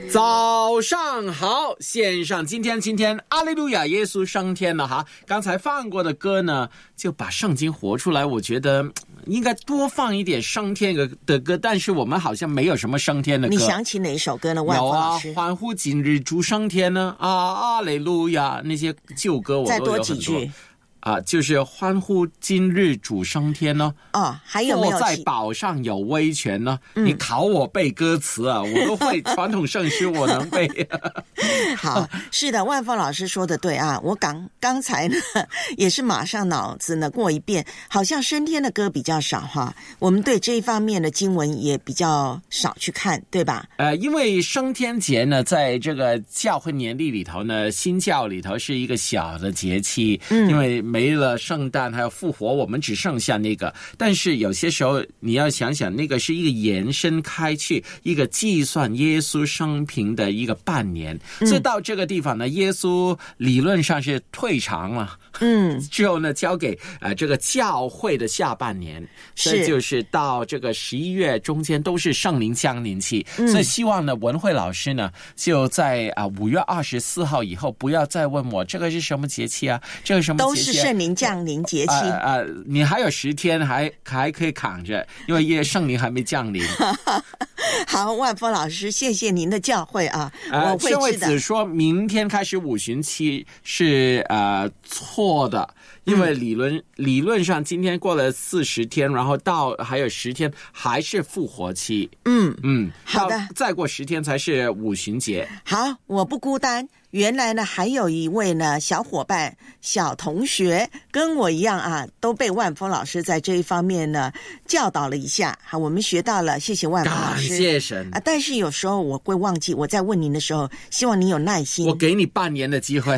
早上好，线上今天阿利路亚，耶稣升天了哈。刚才放过的歌呢，就把圣经活出来，我觉得应该多放一点升天的歌，但是我们好像没有什么升天的歌。 你想起哪一首歌呢？万峰老师有啊，欢呼今日主升天呢，阿利路亚，那些旧歌我都有很多。 再多几句就是欢呼今日主升天呢。 还有没有坐在宝上有威权呢？你考我背歌词啊，我都会传统圣诗，我能背。 好，是的，万峰老师说的对啊，我刚才呢也是马上脑子呢过一遍，好像升天的歌比较少哈，我们对这一方面的经文也比较少去看，对吧？ 因为升天节呢，在这个教会年历里头呢，新教里头是一个小的节气，因为没了圣诞还有复活，我们只剩下那个。但是有些时候你要想想，那个是一个延伸开去，一个计算耶稣生平的一个半年。所以到这个地方呢，耶稣理论上是退场了。之后呢，交给这个教会的下半年，所以就是到这个11月中间都是圣灵降临期。所以希望呢，文慧老师呢就在5月24号以后，不要再问我这个是什么节气啊，这个什么节气啊， 都是圣灵降临节气。 你还有10天还可以扛着，因为圣灵还没降临。 好，万峰老师，谢谢您的教诲啊，我会圣惠知道。 子说明天开始五旬期是错的，因为理论上今天过了40天，然后到还有10天还是复活期。 好的， 再过10天才是五旬节。 好，我不孤单。原来呢，还有一位呢小伙伴、小同学跟我一样啊，都被万峰老师在这一方面呢教导了一下。好，我们学到了，谢谢万峰老师， 感谢神啊！但是有时候我会忘记，我在问您的时候，希望您有耐心。 我给你半年的机会。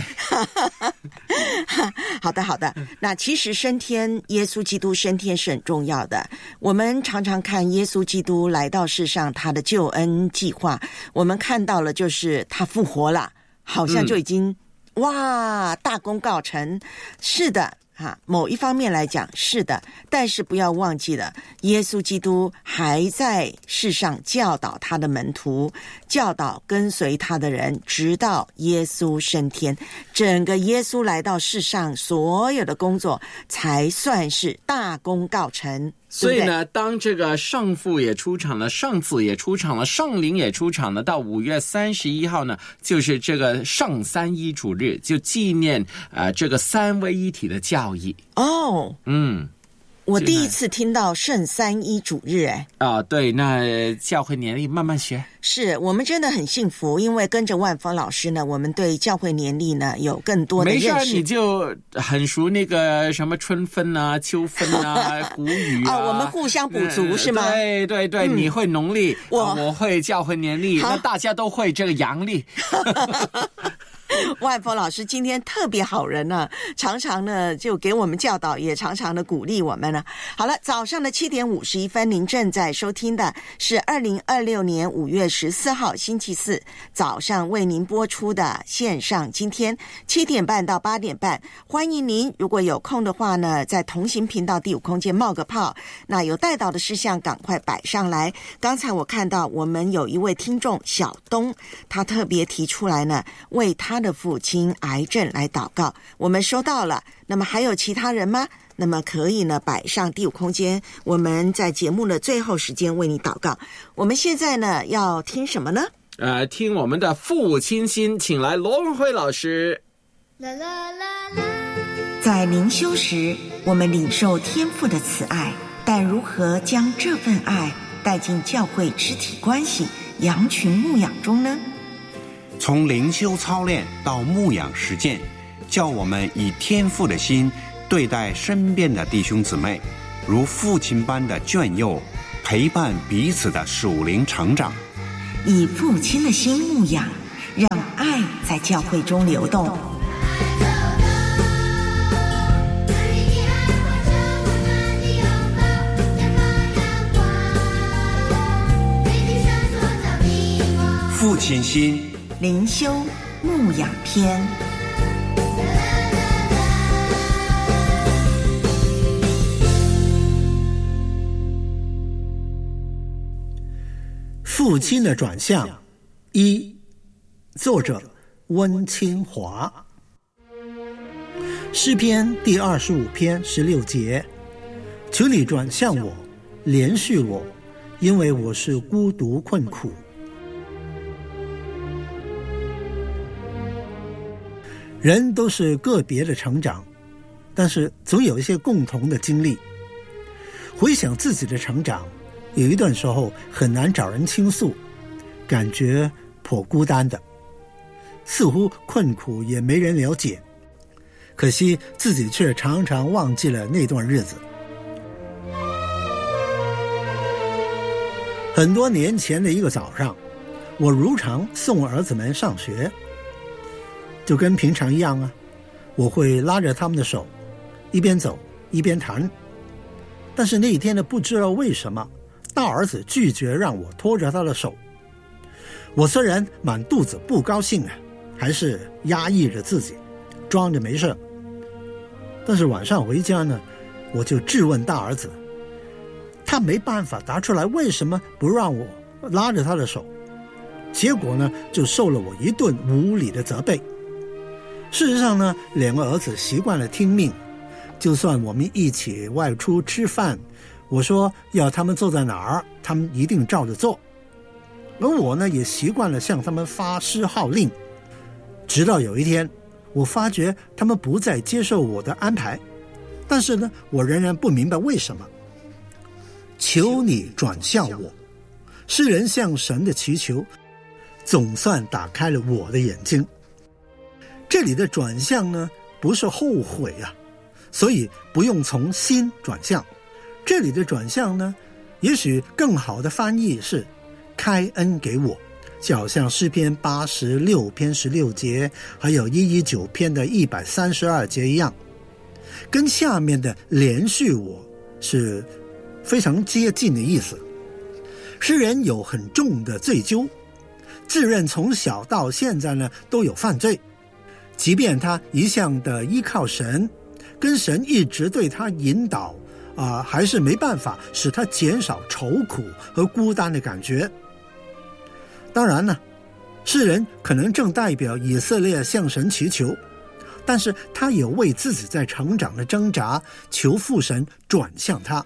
好的。那其实升天，耶稣基督升天是很重要的。我们常常看耶稣基督来到世上，他的救恩计划，我们看到了就是他复活了。好像就已经大功告成。是的某一方面来讲是的，但是不要忘记了，耶稣基督还在世上教导他的门徒，教导跟随他的人，直到耶稣升天。整个耶稣来到世上所有的工作才算是大功告成。 所以呢，当这个圣父也出场了，圣子也出场了，圣灵也出场了，到5月31号呢，就是这个圣三一主日，就纪念这个三位一体的教义。我第一次听到圣三一主日。 对，那教会年历慢慢学。 是我们真的很幸福，因为跟着万峰老师呢，我们对教会年历呢有更多的认识。 没事，你就很熟那个什么春分啊、秋分啊、谷雨啊。 我们互相补足是吗？ 对，你会农历，我会教会年历，那大家都会这个阳历。 万峰老师今天特别好人呢，常常呢就给我们教导，也常常的鼓励我们呢。好了，早上的7点51分，您正在收听的是2026年5月14号星期四早上为您播出的线上今天7点半到8点半。欢迎您，如果有空的话呢，在同行频道第5空间冒个泡，那有带到的事项赶快摆上来。刚才我看到我们有一位听众小东，他特别提出来呢，为他的父亲癌症来祷告，我们收到了。那么还有其他人吗？那么可以呢摆上第5空间，我们在节目的最后时间为你祷告。我们现在呢要听什么呢？ 听我们的父亲心，请来罗文辉老师。 在灵修时，我们领受天父的慈爱，但如何将这份爱带进教会肢体关系、羊群牧养中呢？ 从灵修操练到牧养实践，叫我们以天父的心对待身边的弟兄姊妹，如父亲般的眷佑，陪伴彼此的属灵成长。 以父亲的心牧养，让爱在教会中流动。 父亲心灵修牧养篇。 父亲的转向， 一，作者温清华。诗篇第25篇16节，求你转向我，怜恤我，因为我是孤独困苦。人都是个别的成长，但是总有一些共同的经历。回想自己的成长，有一段时候很难找人倾诉，感觉颇孤单的，似乎困苦也没人了解，可惜自己却常常忘记了那段日子。很多年前的一个早上，我如常送儿子们上学，就跟平常一样啊，我会拉着他们的手，一边走一边谈。但是那一天呢，不知道为什么，大儿子拒绝让我拖着他的手。我虽然满肚子不高兴啊，还是压抑着自己，装着没事。但是晚上回家呢，我就质问大儿子，他没办法答出来为什么不让我拉着他的手，结果呢，就受了我一顿无理的责备。事实上呢，两个儿子习惯了听命，就算我们一起外出吃饭，我说要他们坐在哪儿，他们一定照着做。而我呢，也习惯了向他们发施号令。直到有一天，我发觉他们不再接受我的安排，但是呢，我仍然不明白为什么。求你转向我，诗人向神的祈求，总算打开了我的眼睛。这里的转向呢，不是后悔啊，所以不用从心转向。这里的转向呢，也许更好的翻译是开恩给我，就好像诗篇86篇16节，还有119篇的132节一样，跟下面的怜恤我是非常接近的意思。诗人有很重的罪疚，自认从小到现在呢都有犯罪，即便他一向的依靠神，跟神一直对他引导还是没办法使他减少愁苦和孤单的感觉。当然呢，诗人可能正代表以色列向神祈求，但是他有为自己在成长的挣扎求父神转向他。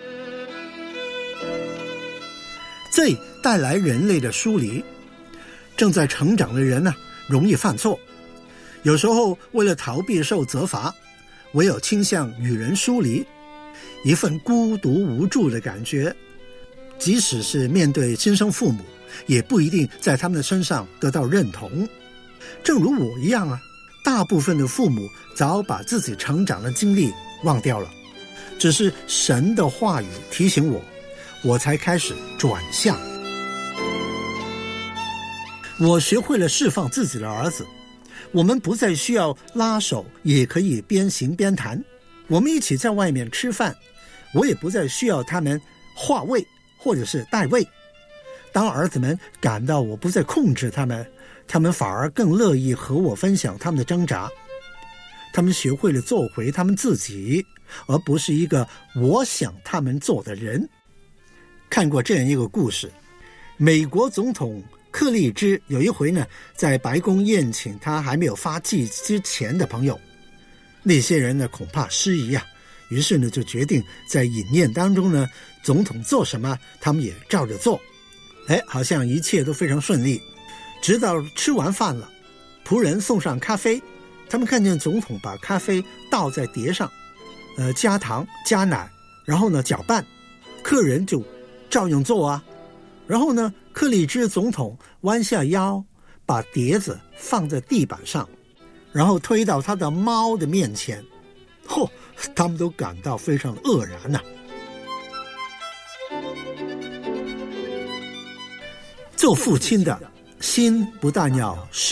罪带来人类的疏离，正在成长的人呢，容易犯错，有时候为了逃避受责罚，唯有倾向与人疏离，一份孤独无助的感觉，即使是面对亲生父母，也不一定在他们的身上得到认同。正如我一样啊，大部分的父母早把自己成长的经历忘掉了，只是神的话语提醒我，我才开始转向。我学会了释放自己的儿子，我们不再需要拉手，也可以边行边谈。我们一起在外面吃饭，我也不再需要他们划位或者是带位。当儿子们感到我不再控制他们，他们反而更乐意和我分享他们的挣扎。他们学会了做回他们自己，而不是一个我想他们做的人。看过这样一个故事，美国总统克利芝有一回呢，在白宫宴请他还没有发迹之前的朋友，那些人呢恐怕失仪啊，于是呢就决定在饮宴当中呢，总统做什么他们也照着做。好像一切都非常顺利，直到吃完饭了，仆人送上咖啡，他们看见总统把咖啡倒在碟上，加糖加奶，然后呢搅拌，客人就照样做啊。然后呢，克里芝总统弯下腰，把碟子放在地板上，然后推到他的猫的面前。他们都感到非常愕然啊。做父亲的心不但要